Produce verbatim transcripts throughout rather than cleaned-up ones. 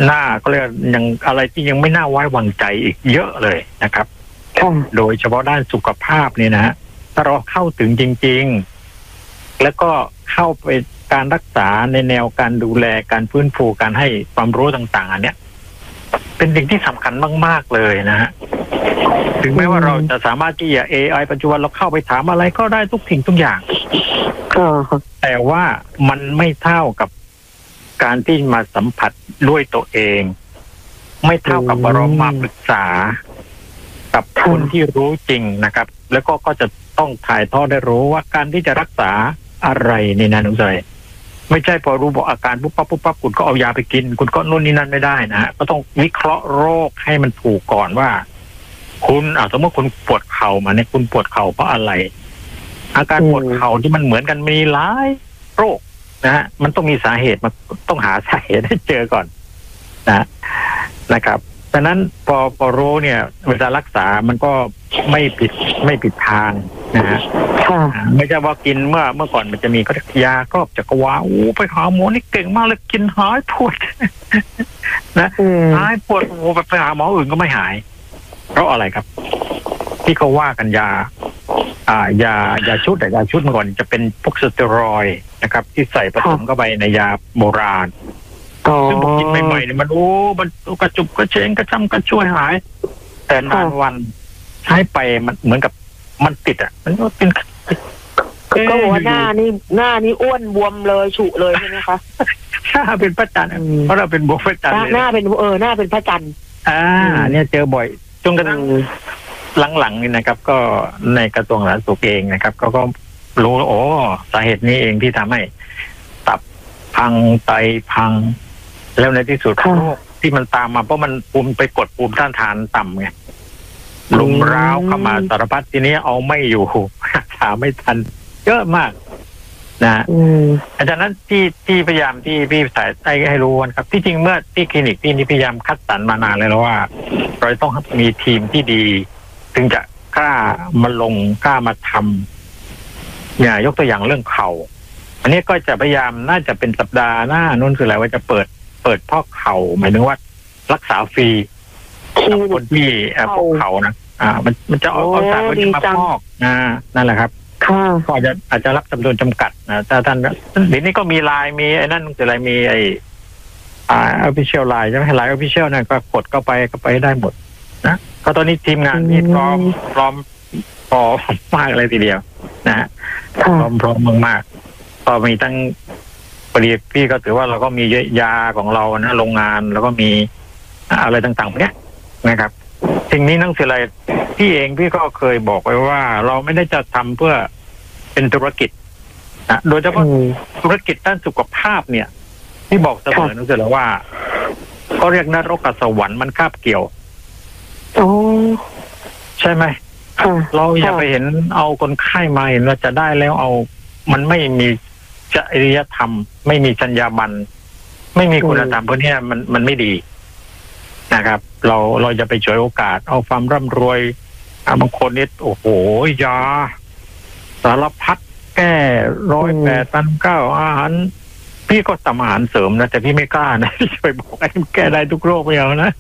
น่าก็เรียกยังอะไรที่ยังไม่น่าไว้วางใจอีกเยอะเลยนะครับโดยเฉพาะด้านสุขภาพเนี่ยนะถ้าเราเข้าถึงจริงๆแล้วก็เข้าไปการรักษาในแนวการดูแลการฟื้นฟูการให้ความรู้ต่างๆอันเนี้ยเป็นสิ่งที่สำคัญมากๆเลยนะฮะถึงแม้ว่าเราจะสามารถที่จะ เอ ไอ ปัจจุบันเราเข้าไปถามอะไรก็ได้ทุกสิ่งทุกอย่างแต่ว่ามันไม่เท่ากับการที่มาสัมผัสด้วยตัวเองไม่เท่ากับว่าเรามาปรึกษากับคนที่รู้จริงนะครับแล้วก็ก็จะต้องถ่ายทอดได้รู้ว่าการที่จะรักษาอะไรนี่นะนุ้งใจไม่ใช่พอรู้บอกอาการปุ๊บปั๊บปุ๊บปั๊บคุณก็เอายาไปกินคุณก็นู่นนี่นั่นไม่ได้นะฮะก็ต้องวิเคราะห์โรคให้มันถูกก่อนว่าคุณอ่าสมมติคุณปวดเข่ามาเนี่ยคุณปวดเข่าเพราะอะไรอาการปวดเข่าที่มันเหมือนกันมีหลายโรคนะฮะมันต้องมีสาเหตุมันต้องหาสาเหตุให้เจอก่อนนะนะครับฉะนั้นพอพอรู้เนี่ยเวลารักษามันก็ไม่ผิดไม่ผิดทางนะฮะไม่ใช่ว่ากินเมื่อเมื่อก่อนมันจะมีก็ยาครอบจักรวาลโอ้ไปหาหมอนี่เก่งมากเลยกินหายปวดนะหายปวดโอ้ไปหาหมออื่นก็ไม่หายเพราะอะไรครับที่เขาว่ากันยาอ่ายายาชุดแต่ยาชุดเมื่อก่อนจะเป็นพวกสเตียรอยด์นะครับที่ใส่ผสมเข้าไปในยาโบราณซึ่งพอกินใหม่ๆเนี่ยมันโอ้มันกระจุบกระเชงกระจำกระช่วยหายแต่นานวันใช้ไปมันเหมือนกับมันติดอ่ะมันก็เป็นก็บอกว่าหน้านี่หน้านี่อ้วนบวมเลยฉุเลยใช่ไหมคะหน้าเป็นพระจันทร์เพราะเราเป็นบวมพระจันทร์หน้าเป็นเออหน้าเป็นพระจันทร์อ่าเนี่ยเจอบ่อยจนกระทั่งหลังๆนี่นะครับก็ในกระทรวงสาธารณสุขเองนะครับก็ก็รู้โอ้สาเหตุนี้เองที่ทำให้ตับพังไตพังแล้วในที่สุดโรคที่มันตามมาเพราะมันภูมิไปกดภูมิต้านทานต่ำไงลุมร้าวเข้ามาสารพัดทีนี้เอาไม่อยู่หาไม่ทันเยอะมากนะอาจารย์นั้นที่ที่พยายามที่พี่สายให้ให้รู้นะครับที่จริงเมื่อที่คลินิกที่นี่พยายามคัดสรรมานานเลยแล้วว่าเราต้องมีทีมที่ดีถึงจะกล้ามาลงกล้ามาทำเนี่ยยกตัวอย่างเรื่องเข่าอันนี้ก็จะพยายามน่าจะเป็นสัปดาห์หน้านู่นคืออะไรว่าจะเปิดเปิดพอกเข่าหมายถึงว่ารักษาฟรีคนที่พอกเข่านะอ่ามันมันจะเอาเอาสารที่มาพอกอ่านั่นแหละครับก็อาจจะอาจจะรับจำนวนจำกัดนะถ้าท่านเดี๋ยวนี้ก็มีไลน์มีไอ้นั่นคืออะไรมีไอ้อ่า official ไลน์ใช่ไหมไลน์ official นั่นก็กดเข้าไปก็ไปได้หมดนะก็ตอนนี้ทีมงานนี่พร้อมพร้อมพร้อมมากเลยทีเดียวนะฮะพร้อมพร้อมมากๆก็มีตั้งพอดีพี่ก็ถือว่าเราก็มียาของเรานะโรงงานแล้วก็มีอะไรต่างๆพวกนี้นะครับสิ่งนี้นั่นคืออะไรพี่เองพี่ก็เคยบอกไว้ว่าเราไม่ได้จะทำเพื่อเป็นธุรกิจนะโดยเฉพาะธุรกิจด้านสุขภาพเนี่ยที่บอกเสมอนั่นคือแล้วว่าก็เรียกนรกกับสวรรค์มันคาบเกี่ยวโอ้ใช่ไหมเราอย่าไปเห็นเอาคนไข้มาเห็นว่าจะได้แล้วเอามันไม่มีจริยธรรมไม่มีจรรยาบรรณไม่มีคุณธรรมพวกนี้มันมันไม่ดีนะครับเราเราจะไปฉวยโอกาสเอาความร่ำรวยบางคนนี่โอ้โหยาสารพัดแก้ร้อยแปดพันเก้าอาหารพี่ก็ทำอาหารเสริมนะแต่พี่ไม่กล้านะพี่ไปบอกไอ้แก้ได้ทุกโรคไม่เอานะ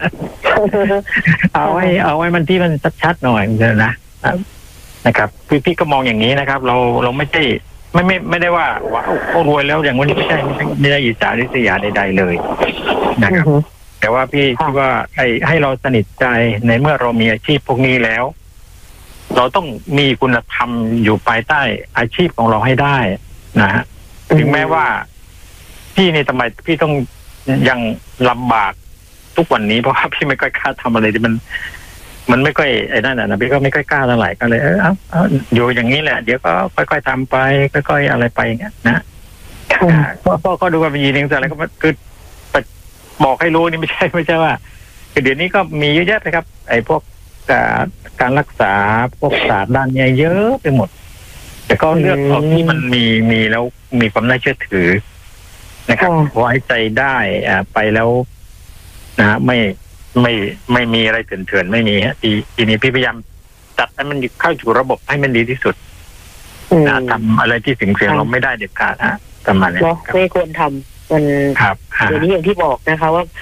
เอาไว้เอาไว้มันที่มันชัดๆหน่อยนะนะครับพี่พี่ก็มองอย่างนี้นะครับเราเราไม่ใช่ไม่ไม่ไม่ได้ว่าว่าเขารวยแล้วอย่างวันนี้ไม่ใช่ไม่ได้อิจฉาริษยาใดๆเลยนะครับแต่ว่าพี่คิดว่าให้ให้เราสนิทใจในเมื่อเรามีอาชีพพวกนี้แล้วเราต้องมีคุณธรรมอยู่ภายใต้อาชีพของเราให้ได้นะฮะถึงแม้ว่าพี่นี่ทำไมพี่ต้องยังลำบากทุกวันนี้เพราะว่าพี่ไม่ค่อยกล้าทำอะไรที่มันมันไม่ค่อยไอ้นั่นน่ะพี่ก็ไม่ค่อยกล้าเท่าไหร่ก็เลยเออเอาอยู่อย่างนี้แหละเดี๋ยวก็ค่อยๆทำไปค่อยๆอะไรไปอย่างเงี้ยนะก็ก็ดูว่ามีหนึ่งอะไรก็คือบอกให้รู้นี่ไม่ใช่ไม่ใช่ว่าคือเดี๋ยวนี้ก็มีเยอะแยะเลยครับไอ้พวกการการรักษาพวกศาสตร์ด้านนี้เยอะไปหมดแต่ก็เลือกเอาที่มันมีมีแล้วมีความน่าเชื่อถือนะครับไว้ใจได้อ่าไปแล้วนะฮะไม่ไม่ไม่มีอะไรเถื่อนๆไม่มีฮะทีทีนี้พี่พยายามจัดให้มันเข้าสู่ระบบให้มันดีที่สุดนะทำอะไรที่สิ่งเสี่ยงเราไม่ได้เด็ดขาดฮะประมาณนี้ไม่ควรทำมันเดี๋ยวนี้อย่างที่บอกนะคะว่า